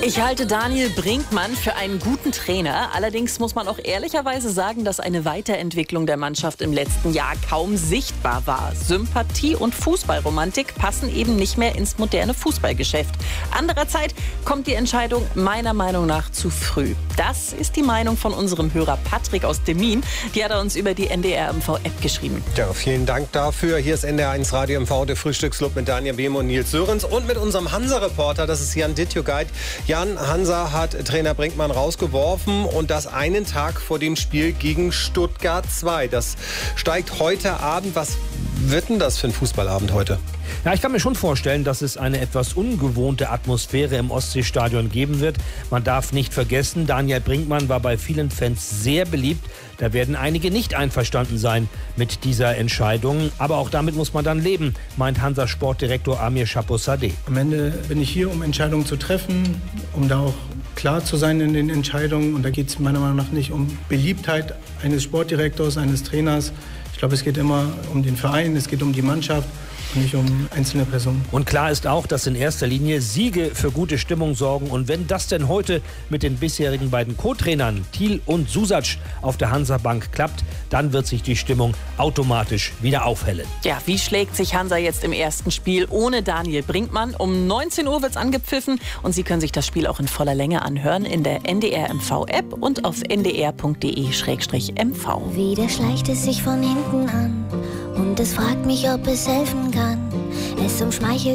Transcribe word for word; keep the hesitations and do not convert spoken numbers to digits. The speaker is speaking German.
Ich halte Daniel Brinkmann für einen guten Trainer. Allerdings muss man auch ehrlicherweise sagen, dass eine Weiterentwicklung der Mannschaft im letzten Jahr kaum sichtbar war. Sympathie und Fußballromantik passen eben nicht mehr ins moderne Fußballgeschäft. Andererseits kommt die Entscheidung meiner Meinung nach zu früh. Das ist die Meinung von unserem Hörer Patrick aus Demmin. Die hat er uns über die N D R M V-App geschrieben. Ja, vielen Dank dafür. Hier ist N D R eins Radio M V, der Frühstücksclub mit Daniel Behm und Nils Sörensen und mit unserem Hansa-Reporter, das ist Jan Dittjugaid. Jan, Hansa hat Trainer Brinkmann rausgeworfen und das einen Tag vor dem Spiel gegen Stuttgart zwei. Das steigt heute Abend. Was wird denn das für ein Fußballabend heute? Ja, ich kann mir schon vorstellen, dass es eine etwas ungewohnte Atmosphäre im Ostseestadion geben wird. Man darf nicht vergessen, Daniel Brinkmann war bei vielen Fans sehr beliebt. Da werden einige nicht einverstanden sein mit dieser Entscheidung. Aber auch damit muss man dann leben, meint Hansa-Sportdirektor Amir Chaposadeh. Am Ende bin ich hier, um Entscheidungen zu treffen, um da auch klar zu sein in den Entscheidungen. Und da geht es meiner Meinung nach nicht um Beliebtheit eines Sportdirektors, eines Trainers. Ich glaube, es geht immer um den Verein, es geht um die Mannschaft. Nicht um einzelne Personen. Und klar ist auch, dass in erster Linie Siege für gute Stimmung sorgen. Und wenn das denn heute mit den bisherigen beiden Co-Trainern Thiel und Susac auf der Hansa-Bank klappt, dann wird sich die Stimmung automatisch wieder aufhellen. Ja, wie schlägt sich Hansa jetzt im ersten Spiel ohne Daniel Brinkmann? Um neunzehn Uhr wird es angepfiffen und Sie können sich das Spiel auch in voller Länge anhören in der N D R M V-App und auf n d r punkt d e slash m v. Wieder schleicht es sich von hinten an und es fragt mich, ob es helfen kann. Es umschmeichelt